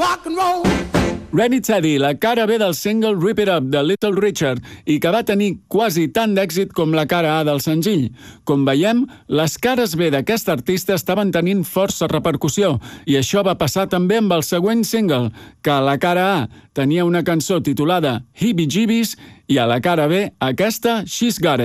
rock and roll. Ready Teddy, la cara B del single Rip It Up de Little Richard i que va tenir quasi tant d'èxit com la cara A del senzill. Com veiem, les cares B d'aquest artista estaven tenint força repercussió i això va passar també amb el següent single, que a la cara A tenia una cançó titulada Heebie Jeebies i a la cara B aquesta She's Got It.